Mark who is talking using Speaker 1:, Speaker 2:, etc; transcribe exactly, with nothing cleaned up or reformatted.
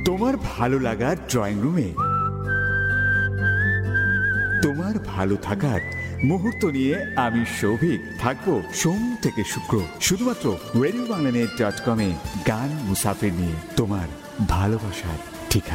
Speaker 1: তোমার ভালো লাগার ড্রয়িং রুমে তোমার ভালো থাকার মুহূর্ত নিয়ে আমি সৌভিক থাকবো সোম থেকে শুক্র শুধুমাত্র রেডিও বাংলা নেট ডট কমে গান মুসাফির নিয়ে তোমার ভালোবাসার